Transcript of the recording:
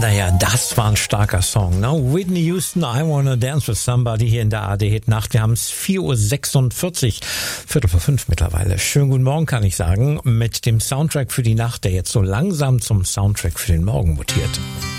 Naja, das war ein starker Song, ne? Whitney Houston, I Wanna Dance With Somebody hier in der ARD-Hit-Nacht. Wir haben es 4:46 Uhr, 4:45 mittlerweile. Schönen guten Morgen, kann ich sagen, mit dem Soundtrack für die Nacht, der jetzt so langsam zum Soundtrack für den Morgen mutiert.